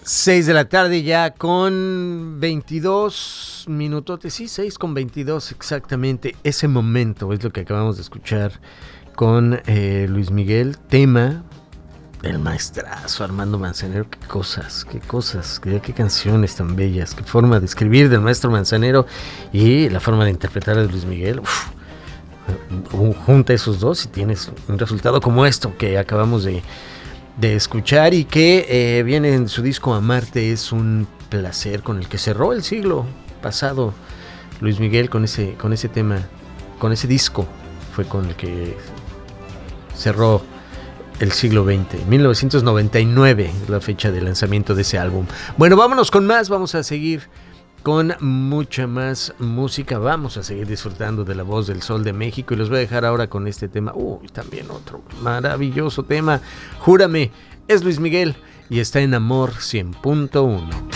6 de la tarde ya con 22 minutotes, sí, 6 con 22 exactamente. Ese momento es lo que acabamos de escuchar con Luis Miguel, tema del maestrazo Armando Manzanero. Qué cosas, qué canciones tan bellas, qué forma de escribir del maestro Manzanero y la forma de interpretar a Luis Miguel. Junta esos dos y tienes un resultado como esto que acabamos de escuchar y que viene en su disco Amarte es un placer, con el que cerró el siglo pasado Luis Miguel, con ese tema, con ese disco fue con el que cerró el siglo XX. 1999 es la fecha de lanzamiento de ese álbum. Bueno, vámonos con más, vamos a seguir con mucha más música, vamos a seguir disfrutando de la voz del Sol de México y los voy a dejar ahora con este tema, también otro maravilloso tema, Júrame, es Luis Miguel y está en Amor 100.1.